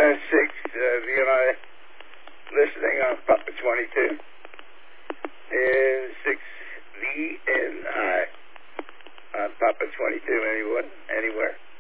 VNI listening on Papa 22. And 6 VNI on Papa 22, anyone, anywhere.